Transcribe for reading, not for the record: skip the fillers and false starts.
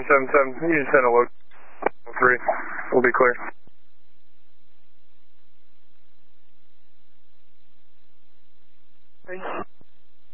777, you just send a load 3. We'll be clear.